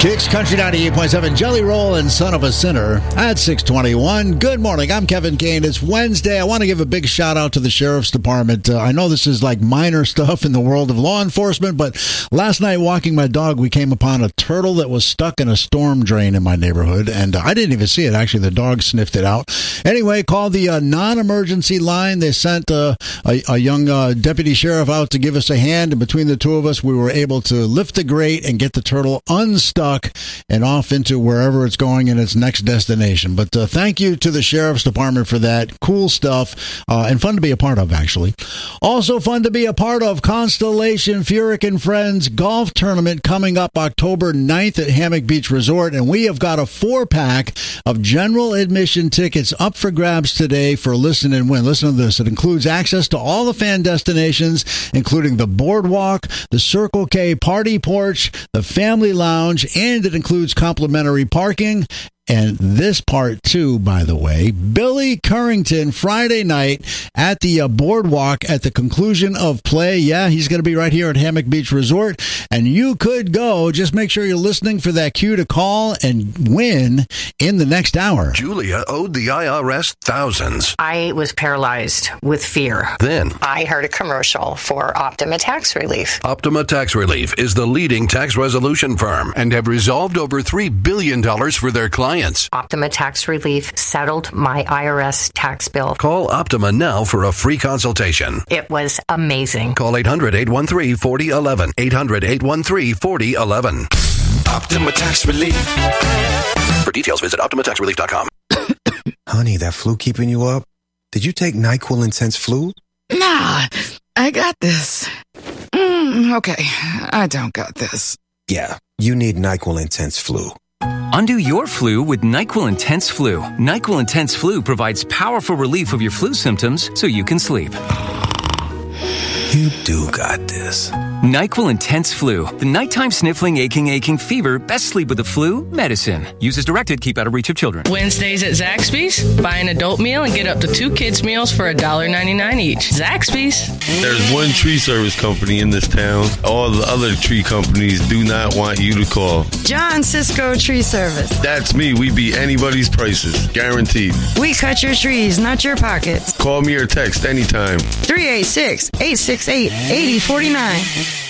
Kicks Country 98.7, Jelly Roll and Son of a Sinner at 6:21. Good morning. I'm Kevin Kane. It's Wednesday. I want to give a big shout out to the Sheriff's Department. I know this is like minor stuff in the world of law enforcement, but last night walking my dog, we came upon a turtle that was stuck in a storm drain in my neighborhood, and I didn't even see it. Actually, the dog sniffed it out. Anyway, called the non-emergency line. They sent a young deputy sheriff out to give us a hand, and between the two of us, we were able to lift the grate and get the turtle unstuck and off into wherever it's going in its next destination. But thank you to the Sheriff's Department for that. Cool stuff and fun to be a part of, actually. Also fun to be a part of Constellation Furyk and Friends Golf Tournament coming up October 9th at Hammock Beach Resort. And we have got a 4-pack of general admission tickets up for grabs today for Listen and Win. Listen to this. It includes access to all the fan destinations, including the Boardwalk, the Circle K Party Porch, the Family Lounge, and it includes complimentary parking. And this part, too, by the way, Billy Currington, Friday night at the Boardwalk at the conclusion of play. Yeah, he's going to be right here at Hammock Beach Resort. And you could go. Just make sure you're listening for that cue to call and win in the next hour. Julia owed the IRS thousands. I was paralyzed with fear. Then I heard a commercial for Optima Tax Relief. Optima Tax Relief is the leading tax resolution firm and have resolved over $3 billion for their clients. Optima Tax Relief settled my IRS tax bill. Call Optima now for a free consultation. It was amazing. Call 800-813-4011. 800-813-4011. Optima Tax Relief. For details, visit OptimaTaxRelief.com. Honey, that flu keeping you up? Did you take NyQuil Intense Flu? Nah, I got this. Okay, I don't got this. Yeah, you need NyQuil Intense Flu. Undo your flu with NyQuil Intense Flu. NyQuil Intense Flu provides powerful relief of your flu symptoms so you can sleep. You do got this. NyQuil Intense Flu. The nighttime sniffling, aching fever. Best sleep with the flu medicine. Use as directed. Keep out of reach of children. Wednesdays at Zaxby's. Buy an adult meal and get up to 2 kids' meals for $1.99 each. Zaxby's. There's one tree service company in this town. All the other tree companies do not want you to call. John Cisco Tree Service. That's me. We beat anybody's prices. Guaranteed. We cut your trees, not your pockets. Call me or text anytime. 386-868-8049.